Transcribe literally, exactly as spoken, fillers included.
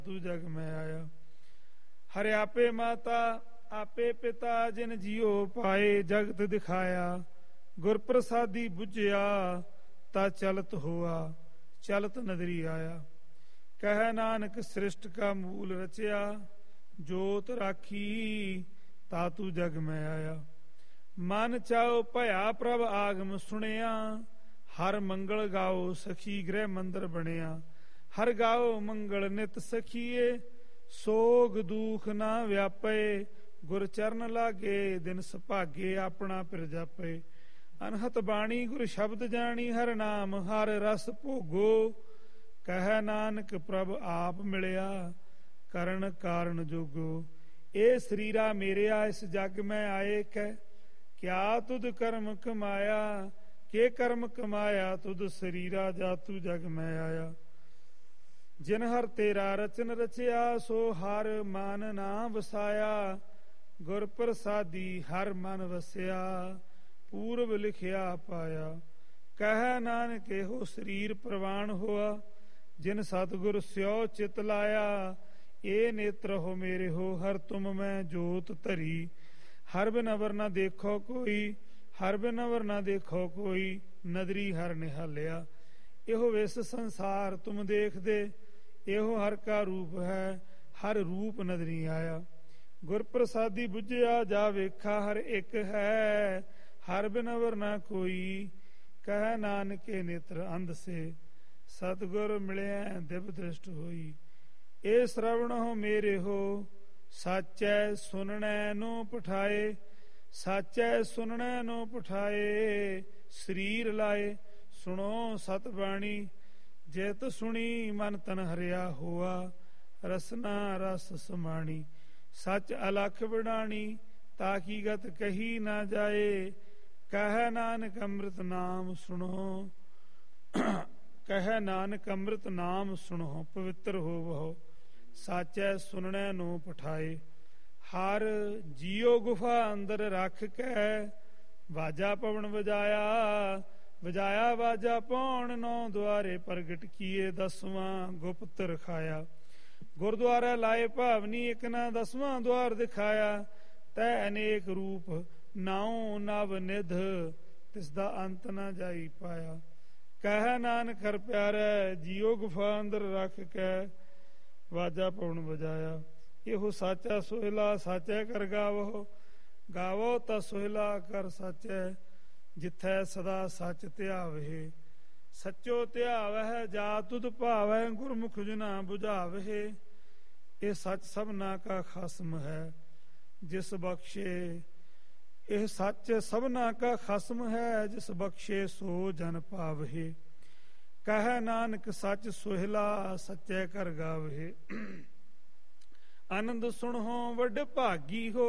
ਤੂੰ ਜਗ ਮੈਂ ਆਇਆ। ਹਰਿ ਆਪੇ ਮਾਤਾ ਆਪੇ ਪਿਤਾ ਜਿਨ ਜੀਓ ਪਾਏ, ਜਗਤ ਦਿਖਾਇਆ ਗੁਰ ਪ੍ਰਸਾਦੀ ਬੁਝਿਆ, ਤਾ ਚਲਤ ਹੋਆ ਚਲਤ ਨਦਰੀ ਆਇਆ। ਕਹਿ ਨਾਨਕ ਸ੍ਰਿਸ਼ਟ ਕਾ ਮੂਲ ਰਚਿਆ, ਜੋਤ ਰਾਖੀ ਤਾ ਤੂੰ ਜਗ ਮੈਂ ਆਇਆ। ਮਨ ਚਾਉ ਭਇਆ ਪ੍ਰਭ ਆਗਮ ਸੁਣਿਆ, ਹਰ ਮੰਗਲ ਗਾਓ ਸਖੀ ਗ੍ਰਹਿ ਮੰਦਰ ਬਣਿਆ। ਹਰ ਗਾਓ ਮੰਗਲ ਨਿਤ ਸਖੀਏ, ਸੋਗ ਦੁਖ ਨਾ ਵਿਆਪੇ। ਗੁਰ ਚਰਨ ਲਾਗੇ ਦਿਨ ਸੁਭਾਗੇ, ਆਪਣਾ ਪਿਰ ਜਾਪੇ। ਅਨਹਤ ਬਾਣੀ ਗੁਰ ਸ਼ਬਦ ਜਾਣੀ, ਹਰ ਨਾਮ ਹਰ ਰਸ ਭੋਗੋ। ਕਹਿ ਨਾਨਕ ਪ੍ਰਭ ਆਪ ਮਿਲਿਆ, ਕਰਨ ਕਾਰਨ ਜੋਗੋ। ਇਹ ਸਰੀਰਾ ਮੇਰਿਆ ਇਸ ਜਗ ਮੈਂ ਆਏ, ਕਹਿ ਕਿਆ ਤੁਧ ਕਰਮ ਕਮਾਇਆ। ਕੇ ਕਰਮ ਕਮਾਇਆ ਤੁਧ ਸਰੀਰਾ, ਜਾ ਤੂ ਜਗ ਮੈਂ ਆਇਆ। ਜਿਨ ਹਰ ਤੇਰਾ ਰਚਨ ਰਚਿਆ, ਸੋ ਹਰ ਮਨ ਨਾ ਵਸਾਇਆ। ਗੁਰ ਪ੍ਰਸਾਦੀ ਹਰ ਮਨ ਵਸਿਆ, ਪੂਰਬ ਲਿਖਿਆ ਪਾਇਆ। ਕਹਿ ਨਾਨਕ ਇਹੋ ਸਰੀਰ ਪ੍ਰਵਾਨ ਹੋਆ, ਜਿਨ ਸਤਿਗੁਰ ਸਿਓ ਚਿਤ ਲਾਇਆ। ਇਹ ਨੇਤਰ ਹੋ ਮੇਰੇ ਹੋ, ਹਰ ਤੁਮ ਮੈਂ ਜੋਤ ਧਰੀ। ਹਰ ਬਿਨ ਅਵਰ ਨਾ ਦੇਖੋ ਕੋਈ, ਹਰ ਬਿਨ ਅਵਰ ਨਾ ਦੇਖੋ ਕੋਈ। ਨਦਰੀ ਹਰ ਨਿਹਾਲਿਆ, ਇਹੋ ਵਿਸ ਸੰਸਾਰ ਤੁਮ ਦੇਖਦੇ। ਇਹੋ ਹਰ ਕਾ ਰੂਪ ਹੈ, ਹਰ ਰੂਪ ਨਦਰੀ ਆਇਆ। ਗੁਰ ਪ੍ਰਸਾਦੀ ਬੁਝਿਆ ਜਾ ਵੇਖਾ, ਹਰ ਇੱਕ ਹੈ ਹਰ ਬਿਨ ਅਵਰ ਨਾ ਕੋਈ। ਕਹਿ ਨਾਨਕੇ ਨੇਤਰ ਅੰਧ ਸੇ, ਸਤਿਗੁਰ ਮਿਲਿਆ ਦਿਵ ਦ੍ਰਿਸ਼ਟ ਹੋਈ। ਇਹ ਸ਼ਰਵਣ ਹੋ ਮੇਰੇ ਹੋ, ਸਾਚੈ ਸੁਨਣੈ ਨੂੰ ਪਠਾਏ। ਸਾਚੈ ਸੁਨਣੈ ਨੂੰ ਪਠਾਏ, ਸਰੀਰ ਲਾਏ ਸੁਣੋ ਸਤ ਬਾਣੀ। ਜਿਤ ਸੁਣੀ ਮਨ ਤਨ ਹਰਿਆ ਹੋਆ, ਰਸਨਾ ਰਸ ਸਮਾਣੀ। ਸੱਚ ਅਲਖ ਬਿਡਾਣੀ, ਤਾਕੀ ਗਤ ਕਹੀ ਨਾ ਜਾਏ। ਕਹਿ ਨਾਨਕ ਅੰਮ੍ਰਿਤ ਨਾਮ ਸੁਣੋ, ਕਹਿ ਨਾਨਕ ਅੰਮ੍ਰਿਤ ਨਾਮ ਸੁਣੋ, ਪਵਿੱਤਰ ਹੋਵੋ। ਸਾਚੈ ਸੁਣਨੈ ਨੂੰ ਪਠਾਏ। ਹਰ ਜੀਓ ਗੁਫਾ ਅੰਦਰ ਰੱਖ ਕੇ, ਵਾਜਾ ਪਵਨ ਵਜਾਇਆ। ਵਜਾਇਆ ਵਾਜਾ ਪੌਣ, ਨੌ ਦੁਆਰੇ ਪ੍ਰਗਟ ਕੀਏ। ਦਸਵਾਂ ਗੁਪਤ ਰਖਾਇਆ, ਗੁਰਦੁਆਰਾ ਲਾਏ ਭਾਵਨੀ। ਇੱਕ ਨਾ ਦਸਵਾਂ ਦੁਆਰ ਦਿਖਾਇਆ, ਤੈ ਅਨੇਕ ਰੂਪ ਨਾਉ ਨਵ ਨਿਧ। ਤਿਸ ਦਾ ਅੰਤ ਨਾ ਜਾਈ ਪਾਇਆ। ਕਹਿ ਨਾਨਕ ਹਰ ਪਿਆਰੇ, ਜੀਓ ਗੁਫਾ ਅੰਦਰ ਰੱਖ ਕੇ, ਵਾਜਾ ਪਵਨ ਵਜਾਇਆ। ਇਹੋ ਸਾਚਾ ਸੋਹਿਲਾ ਸਾਚੈ ਕਰ ਗਾਵੋ। ਗਾਵੋ ਤਾਂ ਸੋਹਿਲਾ ਕਰ ਸਾਚੈ, ਜਿੱਥੈ ਸਦਾ ਸੱਚ ਧਿਆਵਹਿ। ਸੱਚੋ ਧਿਆਵਹਿ ਜਾ ਤੁਧ ਭਾਵੈ, ਗੁਰਮੁਖ ਜੁਨਾ ਬੁਝਾਵਹਿ। ਇਹ ਸੱਚ ਸਭਨਾ ਕਾ ਖਸਮ ਹੈ, ਜਿਸ ਬਖਸ਼ੇ। ਇਹ ਸੱਚ ਸਭਨਾ ਕਾ ਖਸਮ ਹੈ, ਜਿਸ ਬਖਸ਼ੇ ਸੋ ਜਨ ਪਾਵਹਿ। ਕਹਿ ਨਾਨਕ ਸੱਚ ਸੋਹਿਲਾ ਸੱਚੈ ਕਰ ਗਾਵਹਿ। ਆਨੰਦ ਸੁਣੋ ਵੱਡ ਭਾਗੀ ਹੋ,